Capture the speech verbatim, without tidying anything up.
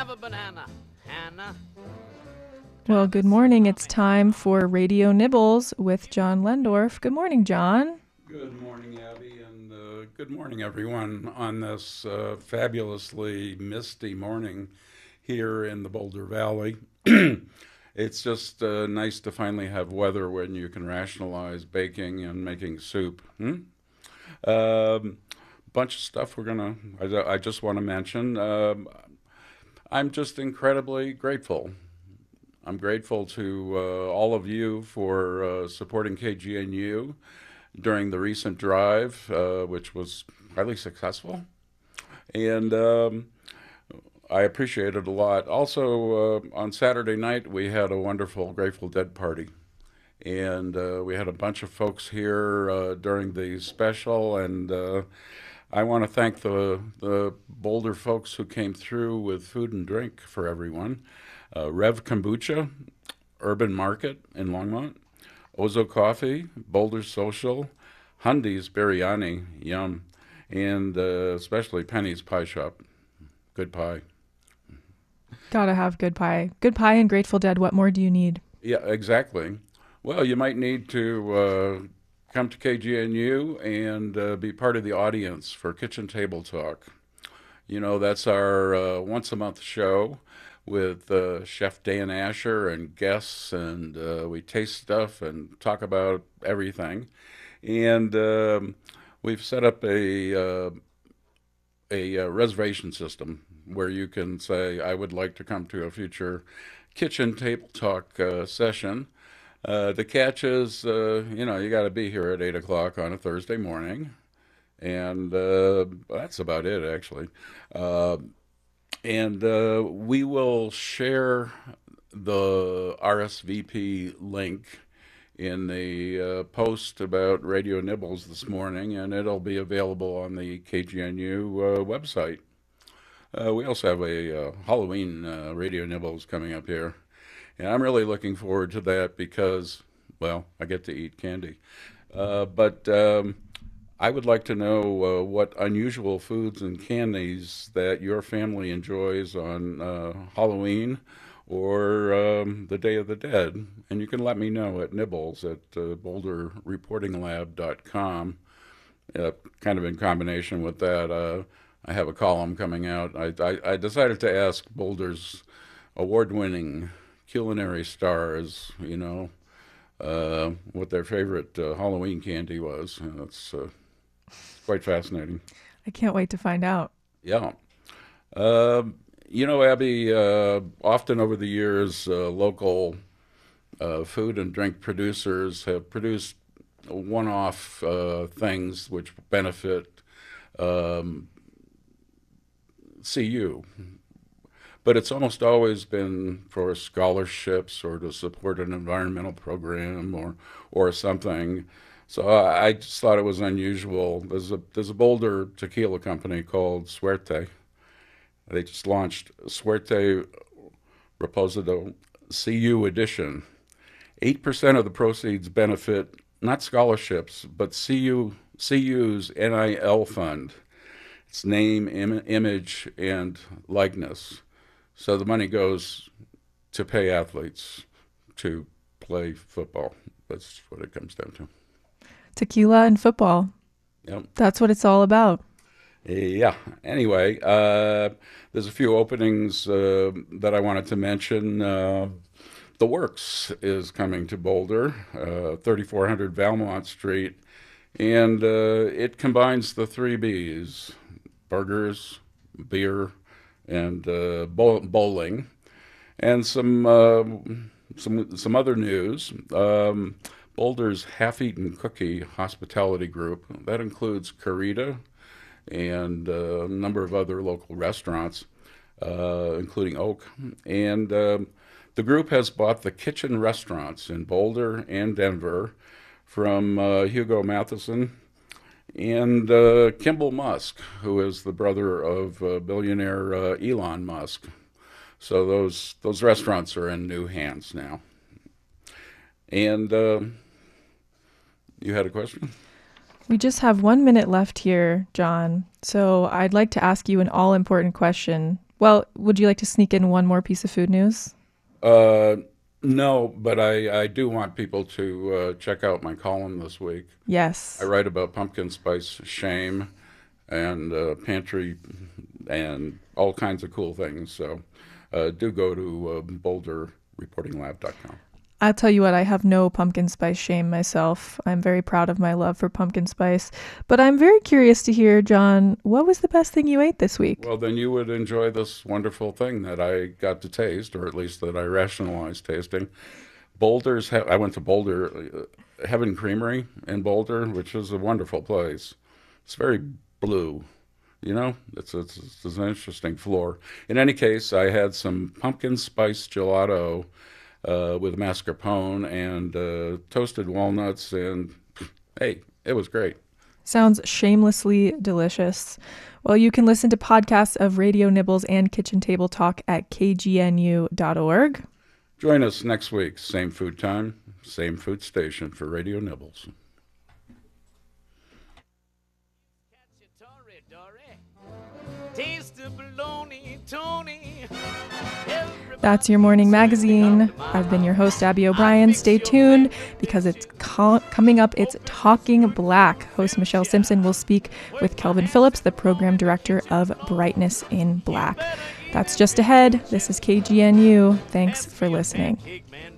have a banana, Hannah? Well, good morning. It's time for Radio Nibbles with John Lendorf. Good morning, John. Good morning, Abby, and uh, good morning, everyone, on this uh, fabulously misty morning here in the Boulder Valley. It's just uh, nice to finally have weather when you can rationalize baking and making soup. Hmm? Um, bunch of stuff we're gonna. I, I just want to mention. Um, I'm just incredibly grateful. I'm grateful to uh, all of you for uh, supporting K G N U during the recent drive, uh, which was highly successful, and um, I appreciate it a lot. Also, uh, on Saturday night, we had a wonderful Grateful Dead party, and uh, we had a bunch of folks here uh, during the special, and uh, I want to thank the, the Boulder folks who came through with food and drink for everyone. Uh, Rev Kombucha, Urban Market in Longmont, Ozo Coffee, Boulder Social, Hundy's Biryani, yum, and uh, especially Penny's Pie Shop, good pie. Gotta have good pie. Good pie and Grateful Dead. What more do you need? Yeah, exactly. Well, you might need to uh, come to K G N U and uh, be part of the audience for Kitchen Table Talk. You know, that's our uh, once-a-month show with uh, Chef Dan Asher and guests, and uh, we taste stuff and talk about everything. And um, we've set up a uh, a, uh reservation system where you can say, I would like to come to a future Kitchen Table Talk uh, session. Uh, the catch is, uh, you know, you got to be here at eight o'clock on a Thursday morning. And uh, that's about it, actually. Uh, And uh, we will share the R S V P link in the uh, post about Radio Nibbles this morning, and it'll be available on the K G N U uh, website. Uh, we also have a uh, Halloween uh, Radio Nibbles coming up here, and I'm really looking forward to that because, well, I get to eat candy. Uh, but... Um, I would like to know uh, what unusual foods and candies that your family enjoys on uh, Halloween or um, the Day of the Dead. And you can let me know at Nibbles at uh, boulder reporting lab dot com. Uh, kind of in combination with that, uh, I have a column coming out. I, I, I decided to ask Boulder's award-winning culinary stars, you know, uh, what their favorite uh, Halloween candy was. And that's uh, quite fascinating. I can't wait to find out. Yeah. Uh, you know, Abby, uh, often over the years, uh, local uh, food and drink producers have produced one-off uh, things which benefit um, C U. But it's almost always been for scholarships or to support an environmental program or or something. So I just thought it was unusual. There's a there's a Boulder tequila company called Suerte. They just launched Suerte Reposado C U Edition. Eight percent of the proceeds benefit not scholarships, but C U C U's N I L fund. It's name, Im- image, and likeness. So the money goes to pay athletes to play football. That's what it comes down to. Tequila and football. Yep. That's what it's all about. Yeah. Anyway, uh, there's a few openings uh, that I wanted to mention. Uh, the Works is coming to Boulder, uh, thirty-four hundred Valmont Street, and uh, it combines the three B's: burgers, beer, and uh, bow- bowling, and some uh, some some other news. Um, Boulder's Half-Eaten Cookie Hospitality Group, that includes Carita and uh, a number of other local restaurants, uh, including Oak. And um, the group has bought the kitchen restaurants in Boulder and Denver from uh, Hugo Matheson and uh, Kimball Musk, who is the brother of uh, billionaire uh, Elon Musk. So those those restaurants are in new hands now. And uh, you had a question? We just have one minute left here, John. So I'd like to ask you an all-important question Well, would you like to sneak in one more piece of food news? Uh, no, but I, I do want people to uh, check out my column this week. Yes. I write about pumpkin spice shame and uh, pantry and all kinds of cool things. So uh, do go to uh, boulder reporting lab dot com. I'll tell you what, I have no pumpkin spice shame myself. I'm very proud of my love for pumpkin spice. But I'm very curious to hear, John, what was the best thing you ate this week? Well, then you would enjoy this wonderful thing that I got to taste, or at least that I rationalized tasting. Boulder's, he- I went to Boulder, uh, Heaven Creamery in Boulder, which is a wonderful place. It's very blue, you know, it's, it's, it's an interesting floor. In any case, I had some pumpkin spice gelato uh, with mascarpone and uh, toasted walnuts, and hey, it was great. Sounds shamelessly delicious. Well, you can listen to podcasts of Radio Nibbles and Kitchen Table Talk at k g n u dot org. Join us next week, same food time, same food station for Radio Nibbles. Taste the bologna, Tony. That's your morning magazine. I've been your host, Abby O'Brien. Stay tuned because it's co- coming up. It's Talking Black. Host Michelle Simpson will speak with Kelvin Phillips, the program director of Brightness in Black. That's just ahead. This is K G N U. Thanks for listening.